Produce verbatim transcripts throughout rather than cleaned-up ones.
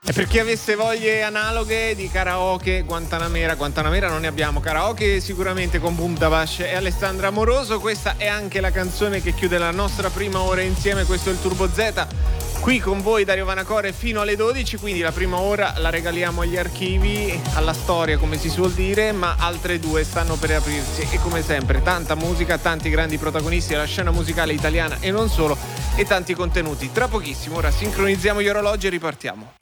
E per chi avesse voglie analoghe di karaoke, Guantanamera, Guantanamera non ne abbiamo, karaoke sicuramente con Boom Davash e Alessandra Amoroso. Questa è anche la canzone che chiude la nostra prima ora insieme, questo è il Turbo Z. Qui con voi Dario Vanacore fino alle dodici, quindi la prima ora la regaliamo agli archivi, alla storia come si suol dire, ma altre due stanno per aprirsi e come sempre tanta musica, tanti grandi protagonisti della scena musicale italiana e non solo, e tanti contenuti. Tra pochissimo ora sincronizziamo gli orologi e ripartiamo.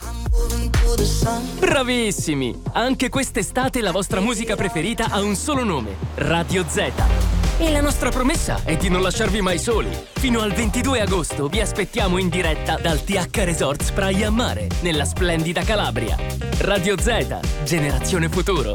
Bravissimi! Anche quest'estate la vostra musica preferita ha un solo nome: Radio Z. E la nostra promessa è di non lasciarvi mai soli. Fino al ventidue agosto vi aspettiamo in diretta dal T H Resorts Praia a Mare, nella splendida Calabria. Radio Z, generazione futuro.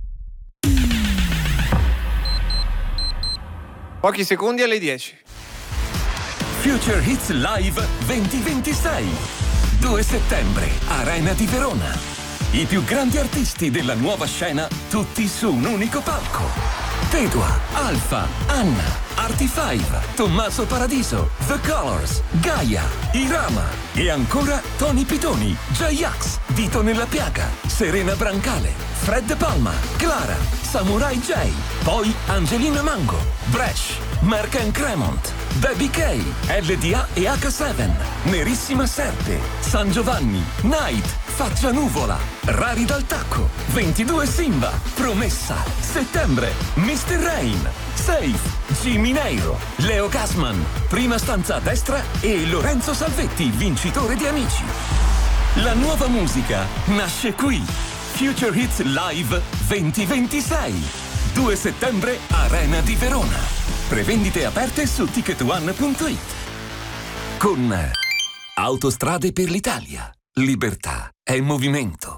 Pochi secondi alle dieci. Future Hits Live duemilaventisei. due settembre, Arena di Verona. I più grandi artisti della nuova scena, tutti su un unico palco. Tedua, Alfa, Anna, Artifive, Tommaso Paradiso, The Colors, Gaia, Irama e ancora Tony Pitoni, J-Ax, Dito nella Piaga, Serena Brancale, Fred Palma, Clara, Samurai J, poi Angelina Mango, Bresh, Mark and Cremont, Baby K, L D A e H sette, Nerissima Serpe, San Giovanni, Night, Faccia Nuvola, Rari dal Tacco, ventidue Simba, Promessa, Settembre, mister Rain, Safe, Jimmy Neiro, Leo Gassman, Prima Stanza a Destra e Lorenzo Salvetti, vincitore di Amici. La nuova musica nasce qui. Future Hits Live duemilaventisei. due settembre, Arena di Verona. Prevendite aperte su ticket one punto it. Con Autostrade per l'Italia. Libertà è movimento.